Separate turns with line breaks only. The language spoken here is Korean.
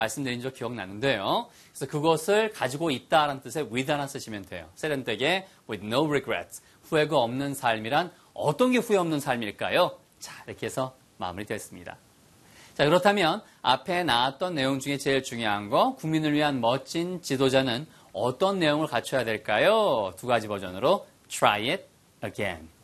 말씀드린 적 기억나는데요. 그래서 그것을 가지고 있다라는 뜻의 with 하나 쓰시면 돼요. 세련되게 with no regrets. 후회가 없는 삶이란 어떤 게 후회 없는 삶일까요? 자, 이렇게 해서 마무리됐습니다. 자, 그렇다면 앞에 나왔던 내용 중에 제일 중요한 거, 국민을 위한 멋진 지도자는 어떤 내용을 갖춰야 될까요? 두 가지 버전으로 try it again.